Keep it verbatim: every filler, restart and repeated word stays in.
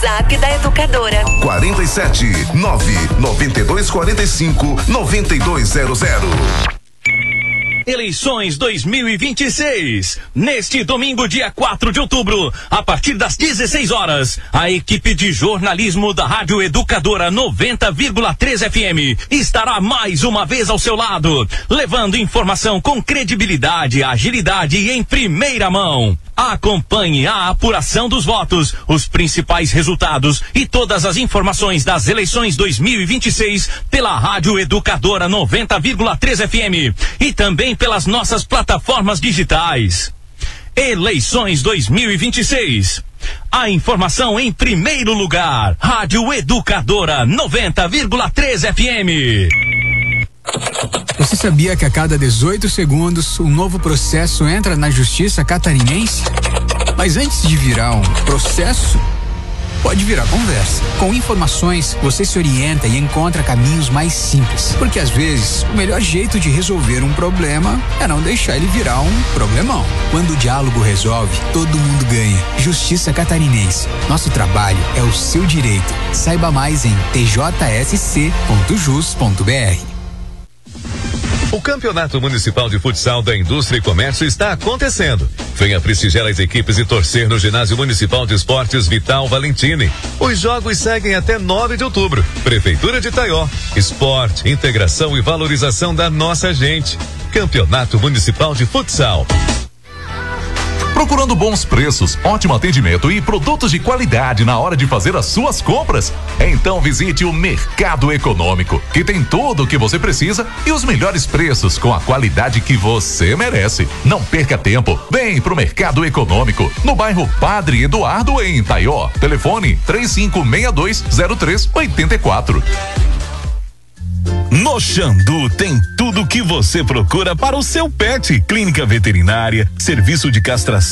WhatsApp da Educadora. quarenta e sete, nove noventa e dois quarenta e cinco, noventa e dois zero zero. Eleições dois mil e vinte e seis. Neste domingo, dia quatro de outubro, a partir das dezesseis horas, a equipe de jornalismo da Rádio Educadora noventa vírgula três F M estará mais uma vez ao seu lado, levando informação com credibilidade, agilidade e em primeira mão. Acompanhe a apuração dos votos, os principais resultados e todas as informações das eleições dois mil e vinte e seis pela Rádio Educadora noventa vírgula três F M e também pelas nossas plataformas digitais. Eleições dois mil e vinte e seis. A informação em primeiro lugar. Rádio Educadora noventa vírgula três F M. Você sabia que a cada dezoito segundos um novo processo entra na Justiça Catarinense? Mas antes de virar um processo, pode virar conversa. Com informações, você se orienta e encontra caminhos mais simples. Porque às vezes, o melhor jeito de resolver um problema é não deixar ele virar um problemão. Quando o diálogo resolve, todo mundo ganha. Justiça Catarinense. Nosso trabalho é o seu direito. Saiba mais em t j s c ponto jus ponto b r. O Campeonato Municipal de Futsal da Indústria e Comércio está acontecendo. Venha prestigiar as equipes e torcer no Ginásio Municipal de Esportes Vital Valentini. Os jogos seguem até nove de outubro. Prefeitura de Itaió. Esporte, integração e valorização da nossa gente. Campeonato Municipal de Futsal. Procurando bons preços, ótimo atendimento e produtos de qualidade na hora de fazer as suas compras? Então visite o Mercado Econômico, que tem tudo o que você precisa e os melhores preços com a qualidade que você merece. Não perca tempo, vem pro Mercado Econômico, no bairro Padre Eduardo, em Itaió. Telefone três cinco seis dois zero três oito quatro. No Xandu tem tudo o que você procura para o seu pet. Clínica veterinária, serviço de castração